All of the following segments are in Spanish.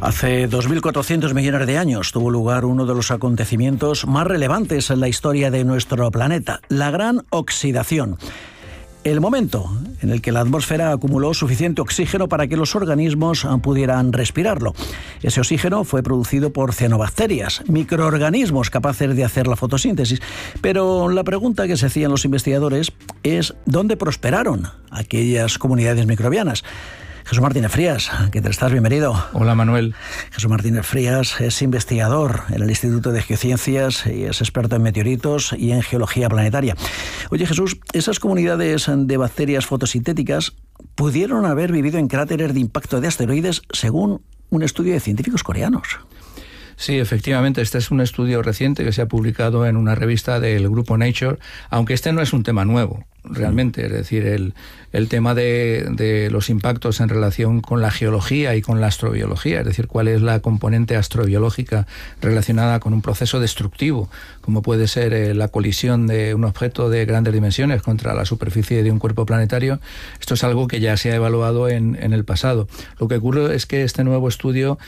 Hace 2.400 millones de años tuvo lugar uno de los acontecimientos más relevantes en la historia de nuestro planeta, la Gran Oxidación. El momento en el que la atmósfera acumuló suficiente oxígeno para que los organismos pudieran respirarlo. Ese oxígeno fue producido por cianobacterias, microorganismos capaces de hacer la fotosíntesis. Pero la pregunta que se hacían los investigadores es ¿dónde prosperaron aquellas comunidades microbianas? Jesús Martínez Frías, ¿qué tal estás? Bienvenido. Hola, Manuel. Jesús Martínez Frías es investigador en el Instituto de Geociencias y es experto en meteoritos y en geología planetaria. Oye, Jesús, esas comunidades de bacterias fotosintéticas pudieron haber vivido en cráteres de impacto de asteroides según un estudio de científicos coreanos. Sí, efectivamente, este es un estudio reciente que se ha publicado en una revista del grupo Nature, aunque este no es un tema nuevo, realmente. Es decir, el tema de los impactos en relación con la geología y con la astrobiología, es decir, cuál es la componente astrobiológica relacionada con un proceso destructivo, como puede ser la colisión de un objeto de grandes dimensiones contra la superficie de un cuerpo planetario. Esto es algo que ya se ha evaluado en el pasado. Lo que ocurre es que este nuevo estudio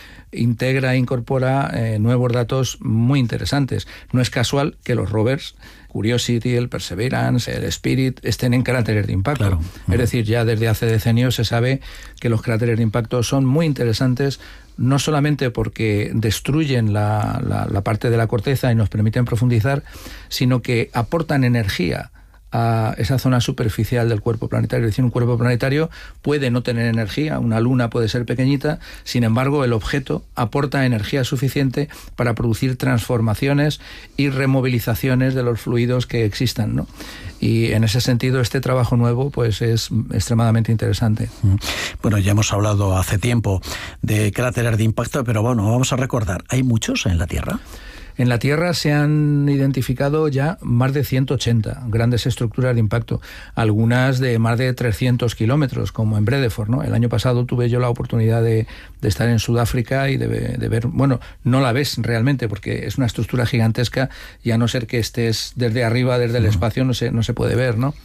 incorpora nuevos datos muy interesantes. No es casual que los rovers Curiosity, el Perseverance, el Spirit estén en cráteres de impacto. Claro. Es decir, ya desde hace decenios se sabe que los cráteres de impacto son muy interesantes, no solamente porque destruyen la parte de la corteza y nos permiten profundizar, sino que aportan energía a esa zona superficial del cuerpo planetario. Es decir, un cuerpo planetario puede no tener energía, una luna puede ser pequeñita, sin embargo el objeto aporta energía suficiente para producir transformaciones y removilizaciones de los fluidos que existan, ¿no? Y en ese sentido este trabajo nuevo pues es extremadamente interesante. Bueno, ya hemos hablado hace tiempo de cráteres de impacto, pero bueno, vamos a recordar, ¿hay muchos en la Tierra? En la Tierra se han identificado ya más de 180 grandes estructuras de impacto, algunas de más de 300 kilómetros, como en Bredeford, ¿no? El año pasado tuve yo la oportunidad de estar en Sudáfrica y de ver, bueno, no la ves realmente porque es una estructura gigantesca y a no ser que estés desde arriba, desde el espacio, no se puede ver, ¿no?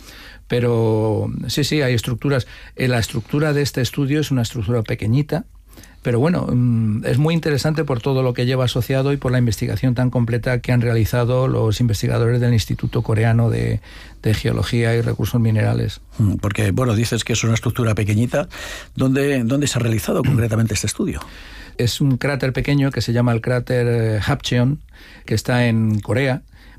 Pero sí, hay estructuras. La estructura de este estudio es una estructura pequeñita, pero bueno, es muy interesante por todo lo que lleva asociado y por la investigación tan completa que han realizado los investigadores del Instituto Coreano de Geología y Recursos Minerales. Porque, bueno, dices que es una estructura pequeñita. ¿Dónde se ha realizado concretamente este estudio? Es un cráter pequeño que se llama el cráter Hapcheon, que está en Corea.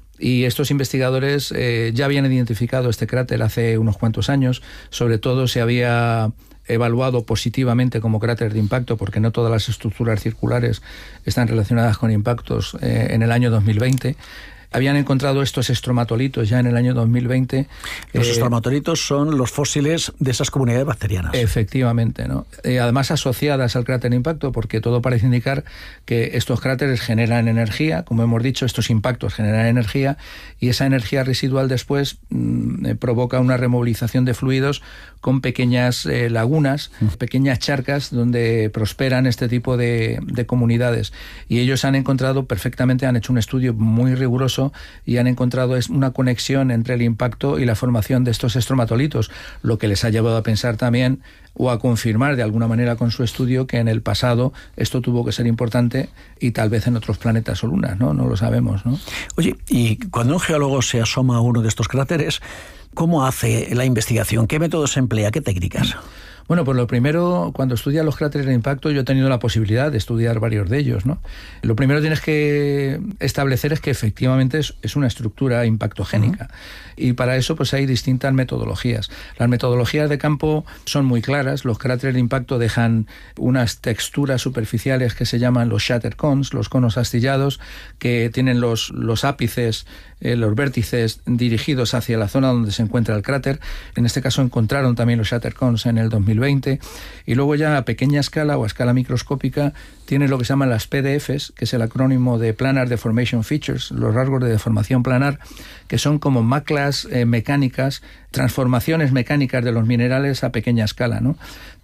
Y estos investigadores ya habían identificado este cráter hace unos cuantos años. Sobre todo se había evaluado positivamente como cráter de impacto, porque no todas las estructuras circulares están relacionadas con impactos, en el año 2020. Habían encontrado estos estromatolitos ya en el año 2020. Los estromatolitos son los fósiles de esas comunidades bacterianas. Efectivamente, ¿no? Además asociadas al cráter de impacto, porque todo parece indicar que estos cráteres generan energía, como hemos dicho, estos impactos generan energía, y esa energía residual después provoca una removilización de fluidos con pequeñas lagunas, pequeñas charcas donde prosperan este tipo de comunidades. Y ellos han encontrado perfectamente, han hecho un estudio muy riguroso y han encontrado una conexión entre el impacto y la formación de estos estromatolitos, lo que les ha llevado a pensar también o a confirmar de alguna manera con su estudio que en el pasado esto tuvo que ser importante y tal vez en otros planetas o lunas, ¿no? No lo sabemos, ¿no? Oye, y cuando un geólogo se asoma a uno de estos cráteres, ¿cómo hace la investigación? ¿Qué métodos emplea? ¿Qué técnicas? Bueno, pues lo primero, cuando estudias los cráteres de impacto, yo he tenido la posibilidad de estudiar varios de ellos, ¿no? Lo primero que tienes que establecer es que efectivamente es una estructura impactogénica. Y para eso pues hay distintas metodologías. Las metodologías de campo son muy claras. Los cráteres de impacto dejan unas texturas superficiales que se llaman los shatter cones, los conos astillados, que tienen los ápices, los vértices dirigidos hacia la zona donde se encuentra el cráter. En este caso encontraron también los shatter cones en el 2020. Y luego ya a pequeña escala o a escala microscópica tiene lo que se llaman las PDFs, que es el acrónimo de Planar Deformation Features, los rasgos de deformación planar, que son como maclas mecánicas, transformaciones mecánicas de los minerales a pequeña escala, ¿no?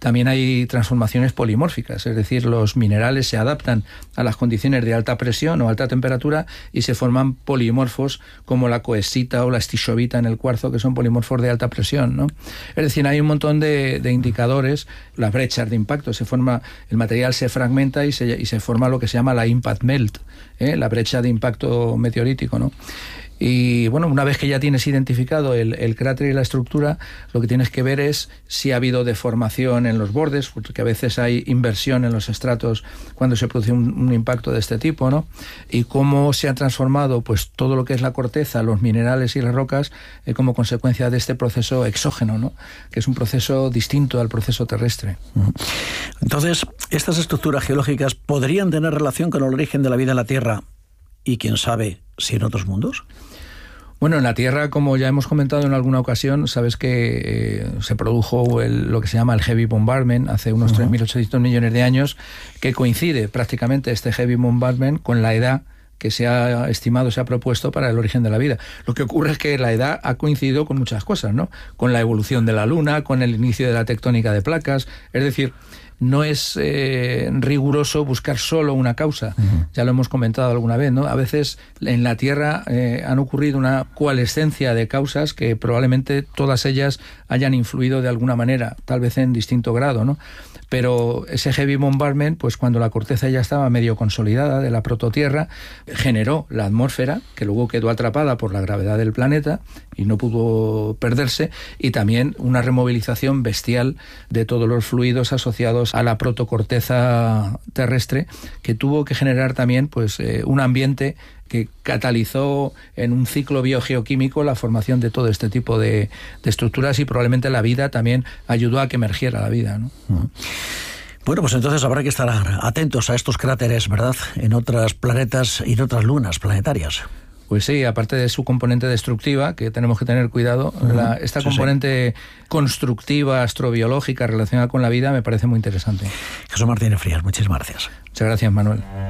también hay transformaciones polimórficas, es decir, los minerales se adaptan a las condiciones de alta presión o alta temperatura y se forman polimorfos como la coesita o la estishovita en el cuarzo, que son polimorfos de alta presión, ¿no? Es decir, hay un montón de indicadores, las brechas de impacto, el material se fragmenta y se forma lo que se llama la impact melt, la brecha de impacto meteorítico, ¿no? Y bueno, una vez que ya tienes identificado el cráter y la estructura, lo que tienes que ver es si ha habido deformación en los bordes, porque a veces hay inversión en los estratos cuando se produce un impacto de este tipo, ¿no? Y cómo se ha transformado pues todo lo que es la corteza, los minerales y las rocas como consecuencia de este proceso exógeno, ¿no? Que es un proceso distinto al proceso terrestre. Entonces, ¿estas estructuras geológicas podrían tener relación con el origen de la vida en la Tierra y quién sabe si en otros mundos? Bueno, en la Tierra, como ya hemos comentado en alguna ocasión, sabes que se produjo lo que se llama el heavy bombardment hace unos 3.800 millones de años, que coincide prácticamente este heavy bombardment con la edad que se ha estimado, se ha propuesto para el origen de la vida. Lo que ocurre es que la edad ha coincidido con muchas cosas, ¿no? Con la evolución de la Luna, con el inicio de la tectónica de placas, es decir, no es riguroso buscar solo una causa. Ya lo hemos comentado alguna vez, ¿no? A veces en la Tierra han ocurrido una coalescencia de causas que probablemente todas ellas hayan influido de alguna manera, tal vez en distinto grado, ¿no? Pero ese heavy bombardment, pues cuando la corteza ya estaba medio consolidada de la prototierra, generó la atmósfera, que luego quedó atrapada por la gravedad del planeta y no pudo perderse, y también una removilización bestial de todos los fluidos asociados a la protocorteza terrestre, que tuvo que generar también pues un ambiente que catalizó en un ciclo biogeoquímico la formación de todo este tipo de estructuras, y probablemente la vida también ayudó a que emergiera la vida, ¿no? Bueno, pues entonces habrá que estar atentos a estos cráteres, ¿verdad?, en otros planetas y en otras lunas planetarias. Pues sí, aparte de su componente destructiva, que tenemos que tener cuidado, esta componente constructiva, astrobiológica relacionada con la vida me parece muy interesante. Jesús Martínez Frías, muchísimas gracias. Muchas gracias, Manuel.